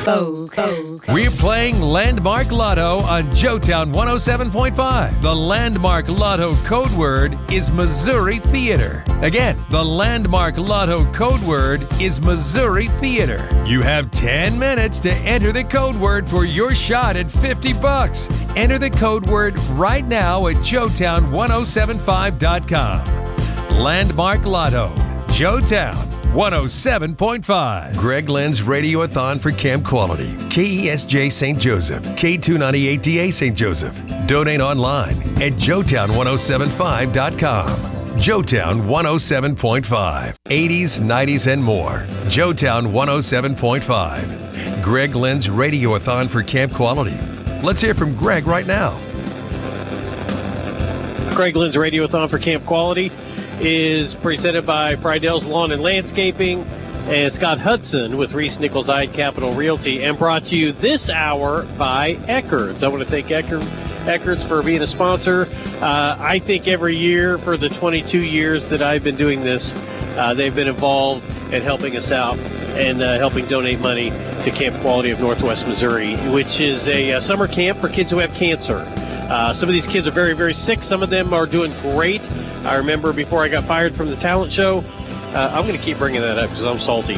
We're playing Landmark Lotto on Joetown 107.5. The Landmark Lotto code word is Missouri Theater. Again, the Landmark Lotto code word is Missouri Theater. You have 10 minutes to enter the code word for your shot at $50. Enter the code word right now at Joetown1075.com. Landmark Lotto, Joetown 107.5. Greg Lynn's Radiothon for Camp Quality. KESJ St. Joseph. K298DA St. Joseph. Donate online at Joetown1075.com. Joetown 107.5. 80s, 90s, and more. Joetown 107.5. Greg Lynn's Radiothon for Camp Quality. Let's hear from Greg right now. Greg Lynn's Radiothon for Camp Quality is presented by Friedell's Lawn and Landscaping and Scott Hudson with Reese Nichols Ide Capital Realty, and brought to you this hour by Eckerd's. I want to thank Eckerd's for being a sponsor. I think every year for the 22 years that I've been doing this, they've been involved in helping us out and helping donate money to Camp Quality of Northwest Missouri, which is a summer camp for kids who have cancer. Some of these kids are very, very sick. Some of them are doing great. I remember before I got fired from the talent show, I'm going to keep bringing that up because I'm salty.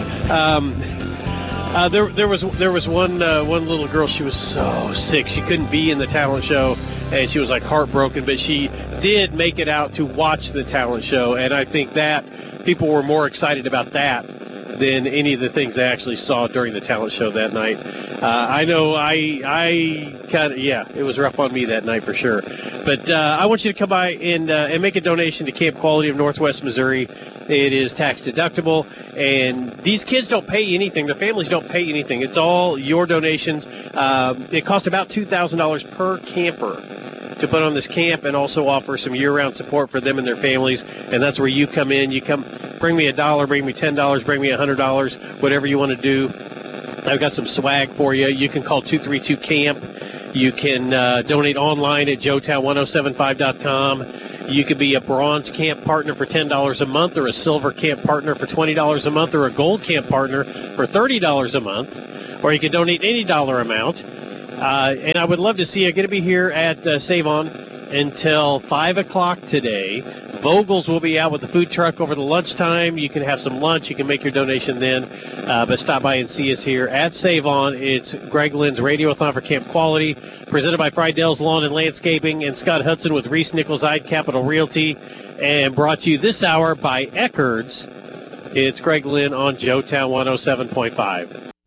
There was one little girl. She was so sick. She couldn't be in the talent show, and she was like heartbroken. But she did make it out to watch the talent show, and I think that people were more excited about that than any of the things I actually saw during the talent show that night. I know it was rough on me that night for sure. But I want you to come by and make a donation to Camp Quality of Northwest Missouri. It is tax deductible, and these kids don't pay anything. Their families don't pay anything. It's all your donations. It costs about $2,000 per camper to put on this camp, and also offer some year-round support for them and their families. And that's where you come in. You come, bring me $1, bring me $10, bring me $100, whatever you want to do. I've got some swag for you. You can call 232-CAMP. You can donate online at Joetown1075.com. You could be a bronze camp partner for $10 a month, or a silver camp partner for $20 a month, or a gold camp partner for $30 a month. Or you can donate any dollar amount. And I would love to see you. I'm going to be here at Save On until 5 o'clock today. Vogels will be out with the food truck over the lunchtime. You can have some lunch. You can make your donation then. But stop by and see us here at Save On. It's Greg Lynn's Radiothon for Camp Quality, presented by Friedell's Lawn and Landscaping and Scott Hudson with Reese Nichols Ide Capital Realty, and brought to you this hour by Eckerd's. It's Greg Lynn on Joetown 107.5.